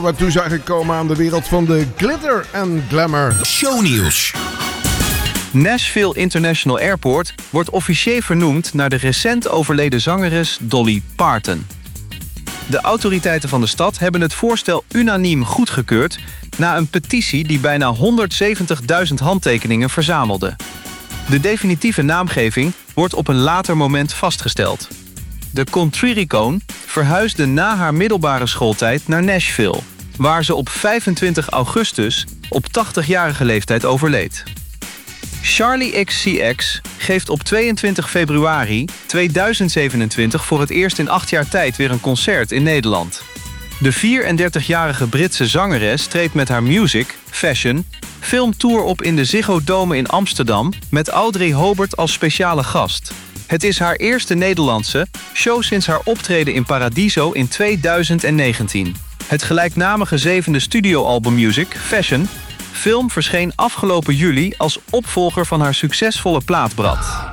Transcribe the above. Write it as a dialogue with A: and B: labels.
A: Waartoe zijn gekomen aan de wereld van de glitter en glamour.
B: Shownieuws.
C: Nashville International Airport wordt officieel vernoemd naar de recent overleden zangeres Dolly Parton. De autoriteiten van de stad hebben het voorstel unaniem goedgekeurd na een petitie die bijna 170.000 handtekeningen verzamelde. De definitieve naamgeving wordt op een later moment vastgesteld. De country-icoon verhuisde na haar middelbare schooltijd naar Nashville, waar ze op 25 augustus op 80-jarige leeftijd overleed. Charli XCX geeft op 22 februari 2027 voor het eerst in 8 jaar tijd weer een concert in Nederland. De 34-jarige Britse zangeres treedt met haar music, fashion, filmtour op in de Ziggo Dome in Amsterdam met Audrey Hobart als speciale gast. Het is haar eerste Nederlandse show sinds haar optreden in Paradiso in 2019. Het gelijknamige 7e studioalbum Music, Fashion, film verscheen afgelopen juli als opvolger van haar succesvolle plaat Brad.